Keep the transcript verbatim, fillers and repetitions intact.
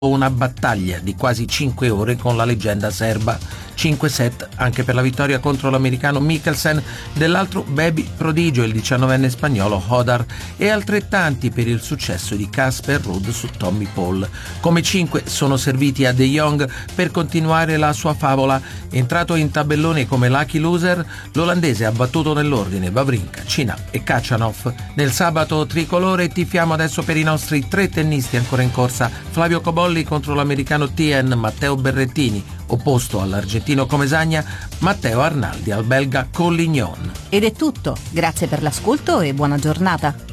una battaglia di quasi cinque ore con la leggenda serba. cinque set anche per la vittoria contro l'americano Mikkelsen dell'altro baby prodigio, il diciannovenne spagnolo Hodar, e altrettanti per il successo di Casper Ruud su Tommy Paul. Come cinque sono serviti a De Jong per continuare la sua favola. Entrato in tabellone come lucky loser, l'olandese ha battuto nell'ordine Wawrinka, Cina e Khachanov. Nel sabato tricolore tifiamo adesso per i nostri tre tennisti ancora in corsa: Flavio Cobolli contro l'americano Tien Matteo Berrettini, opposto all'argentino Comesaña Matteo Arnaldi al belga Collignon. Ed è tutto, grazie per l'ascolto e buona giornata.